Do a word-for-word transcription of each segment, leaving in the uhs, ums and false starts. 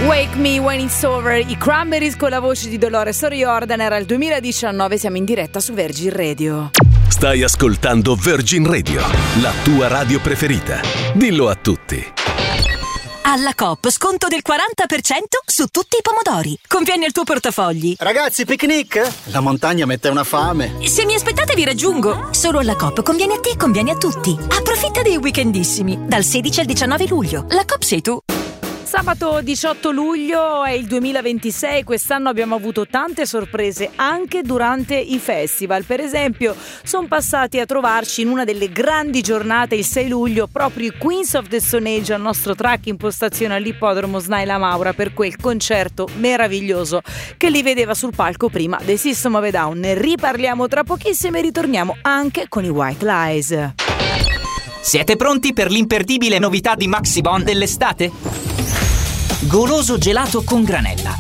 Wake Me When It's Over, i Cranberries con la voce di Dolores O'Riordan. Era il duemiladiciannove, siamo in diretta su Virgin Radio. Stai ascoltando Virgin Radio, la tua radio preferita. Dillo a tutti. Alla Coop sconto del quaranta per cento su tutti i pomodori. Conviene il tuo portafogli. Ragazzi, picnic? La montagna mette una fame. Se mi aspettate vi raggiungo. Solo alla Coop conviene a te, conviene a tutti. Approfitta dei weekendissimi. Dal sedici al diciannove luglio. La Coop sei tu. Sabato diciotto luglio è il duemilaventisei, quest'anno abbiamo avuto tante sorprese anche durante i festival. Per esempio sono passati a trovarci in una delle grandi giornate il sei luglio proprio i Queens of the Stone Age al nostro track in postazione all'ippodromo Snaila Maura per quel concerto meraviglioso che li vedeva sul palco prima dei System of a Down. Ne riparliamo tra pochissimo e ritorniamo anche con i White Lies. Siete pronti per l'imperdibile novità di Maxibon dell'estate? Goloso gelato con granella,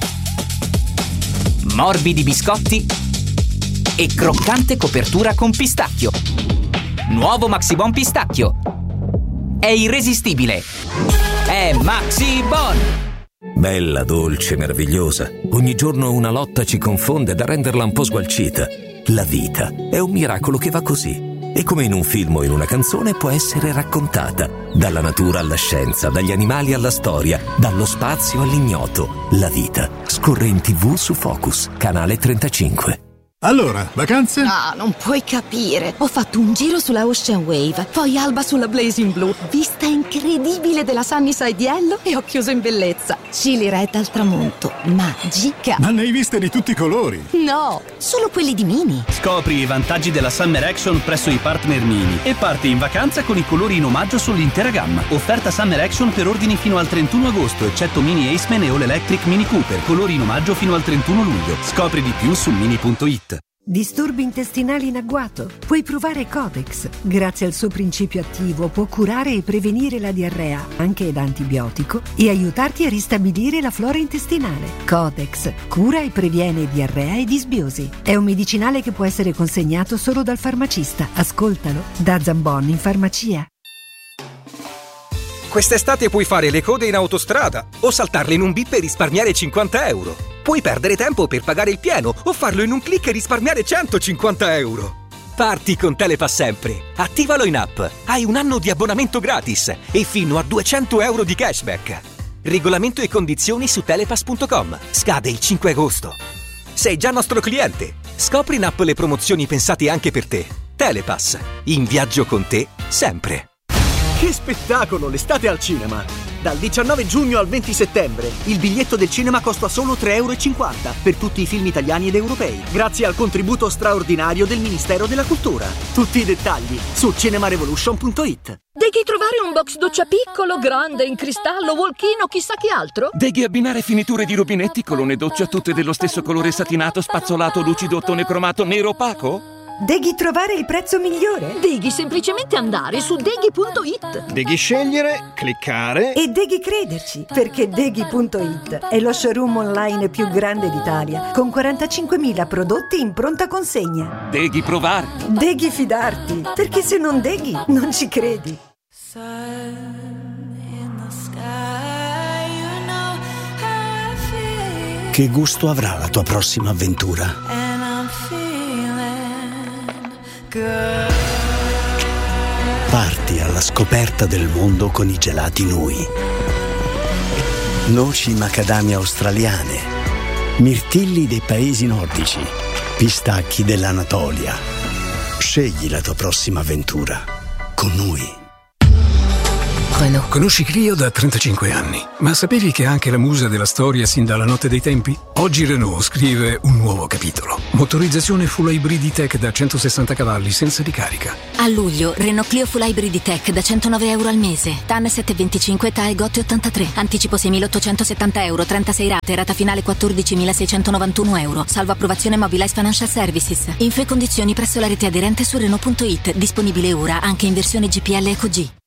morbidi biscotti e croccante copertura con pistacchio. Nuovo Maxibon pistacchio. È irresistibile. È Maxibon. Bella, dolce, meravigliosa. Ogni giorno una lotta ci confonde da renderla un po' sgualcita. La vita è un miracolo che va così. E come in un film o in una canzone può essere raccontata. Dalla natura alla scienza, dagli animali alla storia, dallo spazio all'ignoto. La vita scorre in tivù su Focus, canale trentacinque. Allora, vacanze? No, non puoi capire. Ho fatto un giro sulla Ocean Wave, poi Alba sulla Blazing Blue, vista incredibile della Sunnyside Yellow e ho chiuso in bellezza. Chili Red al tramonto, magica. Ma ne hai viste di tutti i colori? No, solo quelli di Mini. Scopri i vantaggi della Summer Action presso i partner Mini e parti in vacanza con i colori in omaggio sull'intera gamma. Offerta Summer Action per ordini fino al trentuno agosto, eccetto Mini Aceman e All Electric Mini Cooper, colori in omaggio fino al trentuno luglio. Scopri di più su mini punto it. Disturbi intestinali in agguato? Puoi provare Codex. Grazie al suo principio attivo può curare e prevenire la diarrea, anche da antibiotico, e aiutarti a ristabilire la flora intestinale. Codex cura e previene diarrea e disbiosi. È un medicinale che può essere consegnato solo dal farmacista. Ascoltalo da Zambon in farmacia. Quest'estate puoi fare le code in autostrada o saltarle in un bip e risparmiare cinquanta euro. Puoi perdere tempo per pagare il pieno o farlo in un click e risparmiare centocinquanta euro. Parti con Telepass sempre. Attivalo in app. Hai un anno di abbonamento gratis e fino a duecento euro di cashback. Regolamento e condizioni su telepass punto com. Scade il cinque agosto. Sei già nostro cliente. Scopri in app le promozioni pensate anche per te. Telepass. In viaggio con te sempre. Che spettacolo, l'estate al cinema! Dal diciannove giugno al venti settembre il biglietto del cinema costa solo tre e cinquanta euro per tutti i film italiani ed europei, grazie al contributo straordinario del Ministero della Cultura. Tutti i dettagli su cinemarevolution punto it. Devi trovare un box doccia piccolo, grande, in cristallo, walk-in o chissà che altro? Devi abbinare finiture di rubinetti, colonne doccia tutte dello stesso colore satinato, spazzolato, lucido, ottone cromato, nero opaco? Devi trovare il prezzo migliore? Devi semplicemente andare su deghi punto it. Devi scegliere, cliccare e devi crederci, perché deghi punto it è lo showroom online più grande d'Italia, con quarantacinquemila prodotti in pronta consegna. Devi provare. Devi fidarti, perché se non deghi non ci credi. Che gusto avrà la tua prossima avventura? Parti alla scoperta del mondo con i gelati Nui. Noci macadamia australiane, mirtilli dei paesi nordici, pistacchi dell'Anatolia. Scegli la tua prossima avventura con Nui. Renault. Conosci Clio da trentacinque anni, ma sapevi che è anche la musa della storia sin dalla notte dei tempi? Oggi Renault scrive un nuovo capitolo. Motorizzazione full hybrid tech da centosessanta cavalli senza ricarica. A luglio, Renault Clio full hybrid tech da centonove euro al mese. T A N settecentoventicinque, T A E Gotti ottantatré. Anticipo seimilaottocentosettanta euro, trentasei rate, rata finale quattordicimilaseicentonovantuno euro. Salvo approvazione Mobilize Financial Services. Info e condizioni presso la rete aderente su Renault punto it. Disponibile ora anche in versione G P L Eco G.